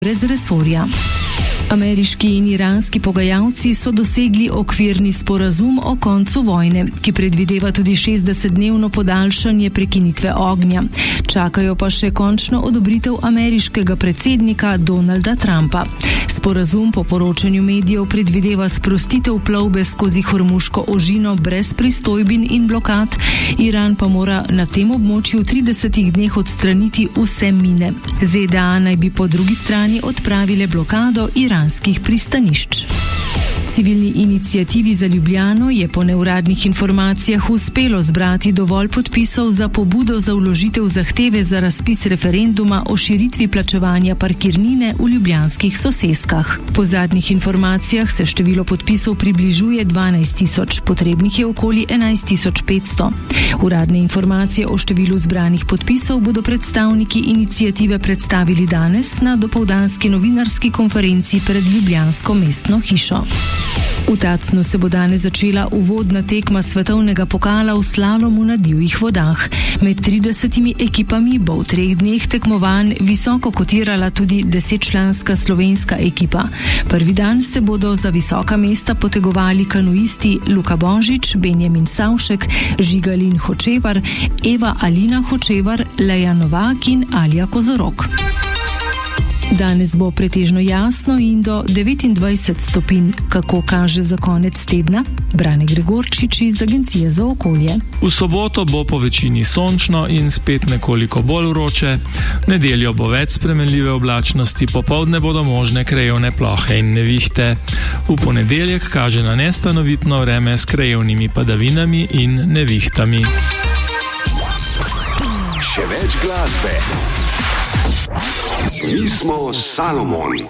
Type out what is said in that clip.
brez resorja. Ameriški in iranski pogajalci so dosegli okvirni sporazum o koncu vojne, ki predvideva tudi 60-dnevno podaljšanje prekinitve ognja. Čakajo pa še končno odobritev ameriškega predsednika Donalda Trumpa. Sporazum po poročanju medijev predvideva sprostitev plovbe skozi Hormuško ožino brez pristojbin in blokad. Iran pa mora na tem območju v 30 dneh odstraniti vse mine. ZDA naj bi po drugi strani odpravile blokado iranskih pristanišč. Civilni iniciativi za Ljubljano je po neuradnih informacijah uspelo zbrati dovolj podpisov za pobudo za vložitev zahteve za razpis referenduma o širitvi plačevanja parkirnine v ljubljanskih soseskah. Po zadnjih informacijah se število podpisov približuje 12.000, potrebnih je okoli 11.500. Uradne informacije o številu zbranih podpisov bodo predstavniki iniciative predstavili danes na dopoldanski novinarski konferenci pred ljubljansko mestno hišo. V Tacnu se bo danes začela uvodna tekma svetovnega pokala v slalomu na divjih vodah. Med 30 ekipami bo v 3 dneh tekmovanj visoko kotirala tudi 10-članska slovenska ekipa. Prvi dan se bodo za visoka mesta potegovali kanuisti Luka Božič, Benjamin Savšek, Žigalin Hočevar, Eva Alina Hočevar, Leja Novak in Alja Kozorok. Danes bo pretežno jasno in do 29 stopinj, kako kaže za konec tedna. Brane Gregorčič iz Agencije za okolje. V soboto bo po večini sončno in spet nekoliko bolj vroče. V nedeljo bo več spremenljive oblačnosti, popoldne bodo možne krajevne plohe in nevihte. V ponedeljek kaže na nestanovitno vreme s krajevnimi padavinami in nevihtami. Še več glasbe. Mi smo Salomon.